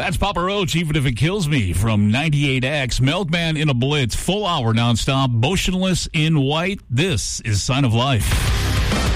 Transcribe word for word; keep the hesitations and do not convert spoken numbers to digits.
That's Papa Roach, Even If It Kills Me, from ninety-eight X. Milkman in a Blitz, full hour nonstop, motionless in white. This is Sign of Life.